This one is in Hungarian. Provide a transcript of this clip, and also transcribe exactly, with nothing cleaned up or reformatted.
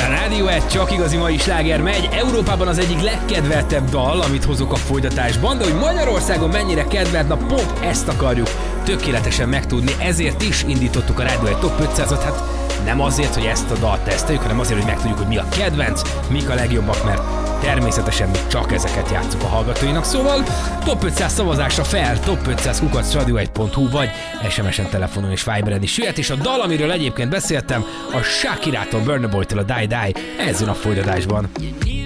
Rádió egy, csak igazi mai sláger megy. Európában az egyik legkedveltebb dal, amit hozok a folytatásban, de hogy Magyarországon mennyire kedvelt, na pont ezt akarjuk tökéletesen megtudni, ezért is indítottuk a Rádió egy Top ötszázat, hát nem azért, hogy ezt a dalt teszteljük, hanem azért, hogy megtudjuk, hogy mi a kedvenc, mik a legjobbak, mert természetesen mi csak ezeket játszuk a hallgatóinak. Szóval Top ötszáz szavazásra fel, top ötszáz kukac radio egy pont hu vagy es em es-en, telefonon és Viberen is jöhet, és a dal, amiről egyébként beszéltem, a Shakirától, Burna Boytól a Die Die, ez jön a folytatásban.